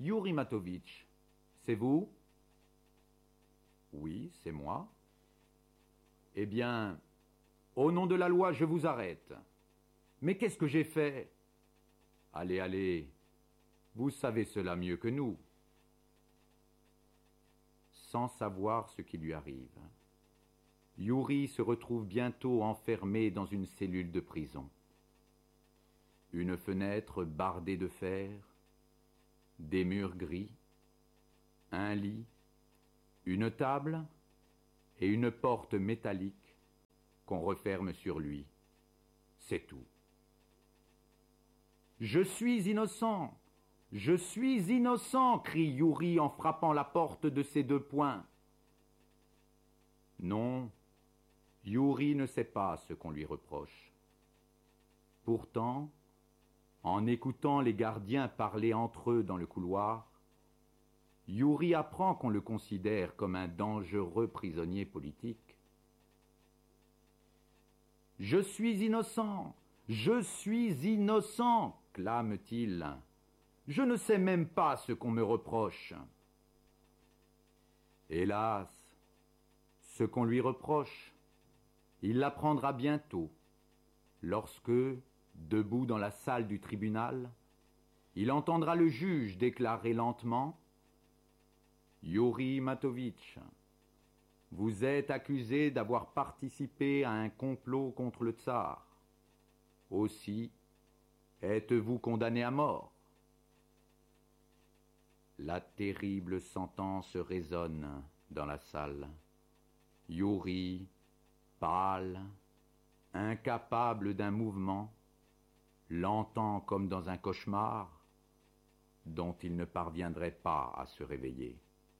Yuri Matovitch, c'est vous? Oui, c'est moi. Eh bien, au nom de la loi, je vous arrête. Mais qu'est-ce que j'ai fait? Allez, allez, vous savez cela mieux que nous. Sans savoir ce qui lui arrive, Yuri se retrouve bientôt enfermé dans une cellule de prison. Une fenêtre bardée de fer, des murs gris, un lit, une table et une porte métallique qu'on referme sur lui. C'est tout. « Je suis innocent! Je suis innocent !» crie Yuri en frappant la porte de ses deux poings. Non, Yuri ne sait pas ce qu'on lui reproche. Pourtant, en écoutant les gardiens parler entre eux dans le couloir, Yuri apprend qu'on le considère comme un dangereux prisonnier politique. « Je suis innocent! Je suis innocent !» clame-t-il. « Je ne sais même pas ce qu'on me reproche. » Hélas, ce qu'on lui reproche, il l'apprendra bientôt, lorsque, debout dans la salle du tribunal, il entendra le juge déclarer lentement « Yuri Matovitch, vous êtes accusé d'avoir participé à un complot contre le tsar. Aussi, êtes-vous condamné à mort ?» La terrible sentence résonne dans la salle. Yuri, pâle, incapable d'un mouvement, l'entend comme dans un cauchemar dont il ne parviendrait pas à se réveiller.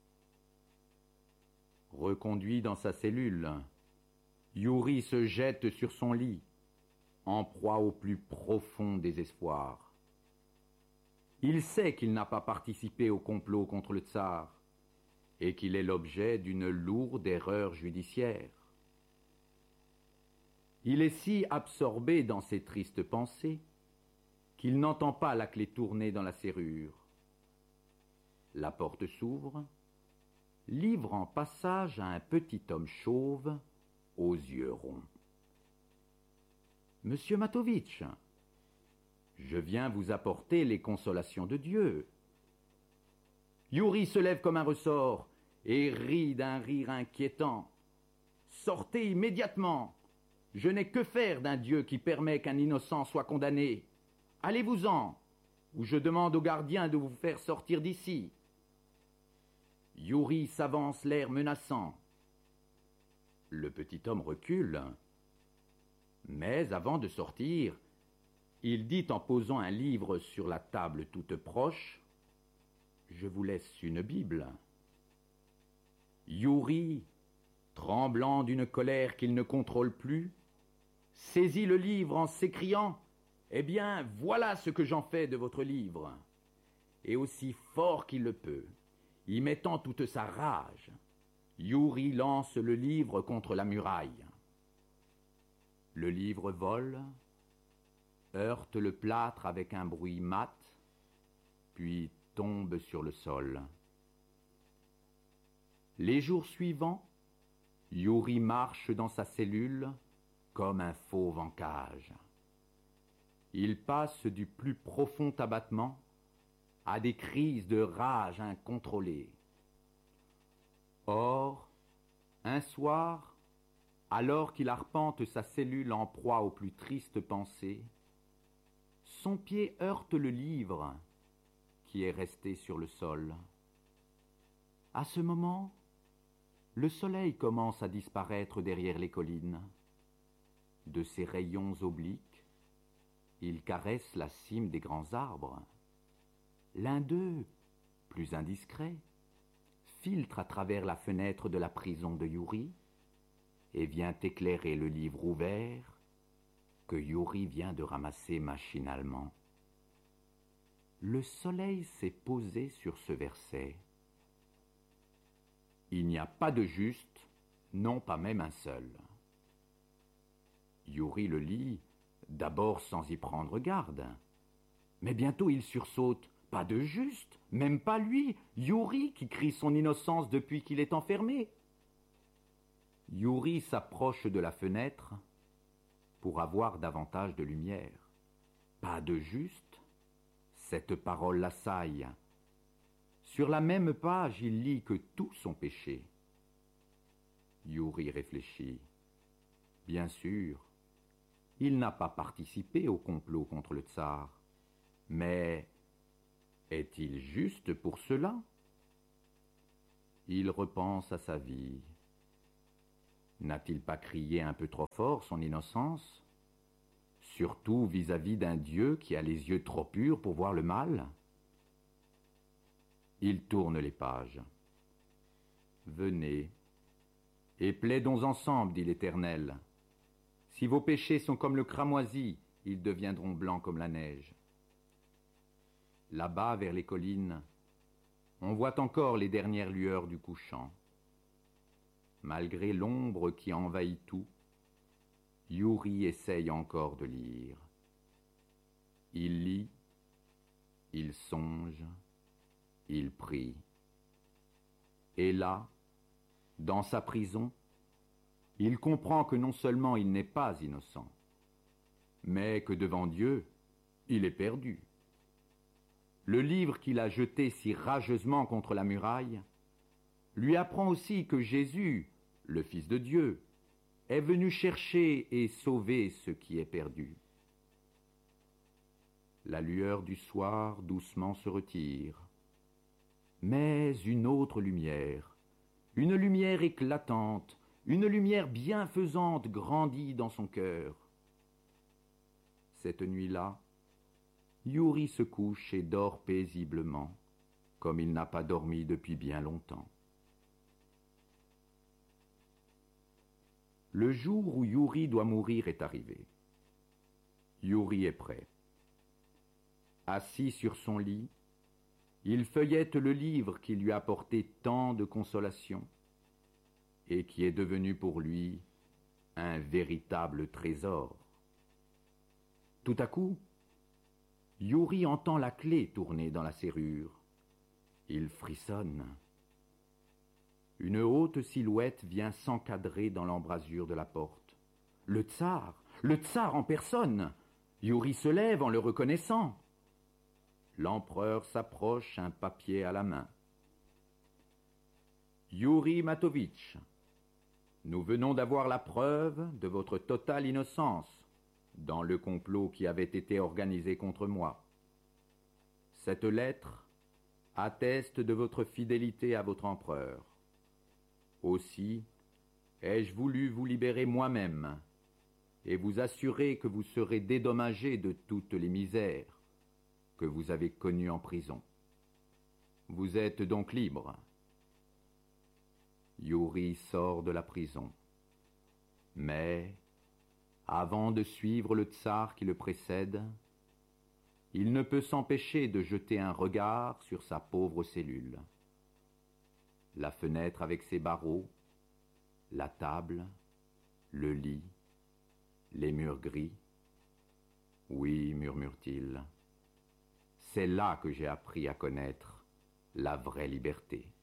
Reconduit dans sa cellule, Yuri se jette sur son lit, en proie au plus profond désespoir. Il sait qu'il n'a pas participé au complot contre le tsar et qu'il est l'objet d'une lourde erreur judiciaire. Il est si absorbé dans ses tristes pensées qu'il n'entend pas la clé tourner dans la serrure. La porte s'ouvre, livrant passage à un petit homme chauve aux yeux ronds. « Monsieur Matovitch, je viens vous apporter les consolations de Dieu. » Yuri se lève comme un ressort et rit d'un rire inquiétant. « Sortez immédiatement! Je n'ai que faire d'un Dieu qui permet qu'un innocent soit condamné. Allez-vous-en, ou je demande aux gardiens de vous faire sortir d'ici. » Yuri s'avance l'air menaçant. Le petit homme recule. Mais avant de sortir, il dit en posant un livre sur la table toute proche « Je vous laisse une Bible. » Yuri, tremblant d'une colère qu'il ne contrôle plus, saisit le livre en s'écriant « Eh bien, voilà ce que j'en fais de votre livre !» Et aussi fort qu'il le peut, y mettant toute sa rage, Yuri lance le livre contre la muraille. Le livre vole, heurte le plâtre avec un bruit mat, puis tombe sur le sol. Les jours suivants, Yuri marche dans sa cellule comme un fauve en cage. Il passe du plus profond abattement à des crises de rage incontrôlées. Or, un soir, alors qu'il arpente sa cellule en proie aux plus tristes pensées, son pied heurte le livre qui est resté sur le sol. À ce moment, le soleil commence à disparaître derrière les collines. De ses rayons obliques, il caresse la cime des grands arbres. L'un d'eux, plus indiscret, filtre à travers la fenêtre de la prison de Yuri et vient éclairer le livre ouvert que Yuri vient de ramasser machinalement. Le soleil s'est posé sur ce verset. Il n'y a pas de juste, non pas même un seul. Yuri le lit, d'abord sans y prendre garde, mais bientôt il sursaute. Pas de juste, même pas lui, Yuri qui crie son innocence depuis qu'il est enfermé. Yuri s'approche de la fenêtre pour avoir davantage de lumière. Pas de juste, cette parole l'assaille. Sur la même page, il lit que tous sont péchés. Yuri réfléchit. Bien sûr, il n'a pas participé au complot contre le tsar. Mais est-il juste pour cela? Il repense à sa vie. N'a-t-il pas crié un peu trop fort son innocence? Surtout vis-à-vis d'un Dieu qui a les yeux trop purs pour voir le mal? Il tourne les pages. Venez, et plaidons ensemble, dit l'Éternel. Si vos péchés sont comme le cramoisi, ils deviendront blancs comme la neige. Là-bas, vers les collines, on voit encore les dernières lueurs du couchant. Malgré l'ombre qui envahit tout, Yuri essaye encore de lire. Il lit, il songe, il prie. Et là, dans sa prison, il comprend que non seulement il n'est pas innocent, mais que devant Dieu, il est perdu. Le livre qu'il a jeté si rageusement contre la muraille lui apprend aussi que Jésus, le Fils de Dieu, est venu chercher et sauver ce qui est perdu. La lueur du soir doucement se retire, mais une autre lumière, une lumière éclatante, une lumière bienfaisante grandit dans son cœur. Cette nuit-là, Yuri se couche et dort paisiblement, comme il n'a pas dormi depuis bien longtemps. Le jour où Yuri doit mourir est arrivé. Yuri est prêt. Assis sur son lit, il feuillette le livre qui lui a apporté tant de consolation et qui est devenu pour lui un véritable trésor. Tout à coup, Yuri entend la clé tourner dans la serrure. Il frissonne. Une haute silhouette vient s'encadrer dans l'embrasure de la porte. Le tsar en personne. Yuri se lève en le reconnaissant. L'empereur s'approche, un papier à la main. Yuri Matovitch, nous venons d'avoir la preuve de votre totale innocence dans le complot qui avait été organisé contre moi. Cette lettre atteste de votre fidélité à votre empereur. Aussi, ai-je voulu vous libérer moi-même et vous assurer que vous serez dédommagé de toutes les misères que vous avez connues en prison. Vous êtes donc libre. Yuri sort de la prison. Mais, avant de suivre le tsar qui le précède, il ne peut s'empêcher de jeter un regard sur sa pauvre cellule. La fenêtre avec ses barreaux, la table, le lit, les murs gris. Oui, murmure-t-il, c'est là que j'ai appris à connaître la vraie liberté.